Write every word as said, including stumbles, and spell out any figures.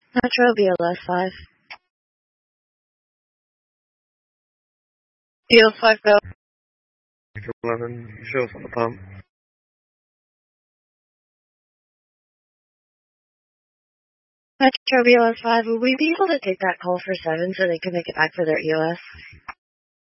Metro B L S five. B L S five go. eleven, show us on the pump. Metro B L S five, will we be able to take that call for seven so they can make it back for their E O S?